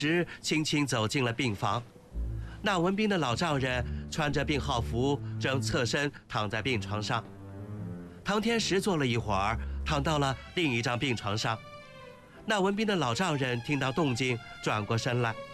时轻轻走进了病房。那文斌的老丈人穿着病号服，正侧身躺在病床上。唐天石坐了一会儿，躺到了另一张病床上。那文斌的老丈人听到动静，转过身来。